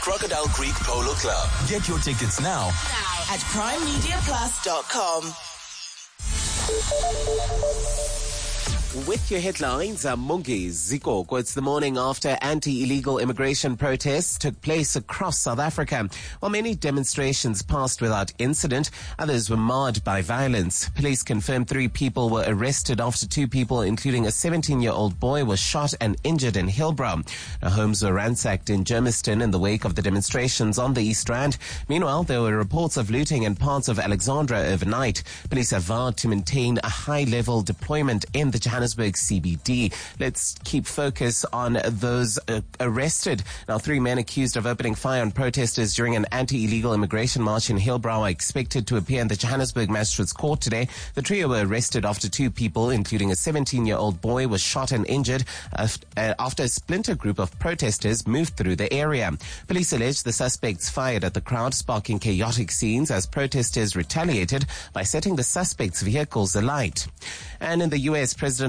Crocodile Creek Polo Club. Get your tickets now at primemediaplus.com. With your headlines, Mungi Zikoko. It's the morning after anti-illegal immigration protests took place across South Africa. While many demonstrations passed without incident, others were marred by violence. Police confirmed 3 people were arrested after 2 people, including a 17-year-old boy, were shot and injured in Hillbrow. Homes were ransacked in Germiston in the wake of the demonstrations on the East Rand. Meanwhile, there were reports of looting in parts of Alexandra overnight. Police have vowed to maintain a high-level deployment in the Johannesburg CBD. Let's keep focus on those arrested. Now, 3 men accused of opening fire on protesters during an anti-illegal immigration march in Hillbrow are expected to appear in the Johannesburg Magistrates Court today. The trio were arrested after 2 people, including a 17-year-old boy, was shot and injured after a splinter group of protesters moved through the area. Police allege the suspects fired at the crowd, sparking chaotic scenes as protesters retaliated by setting the suspects' vehicles alight. And in the U.S., President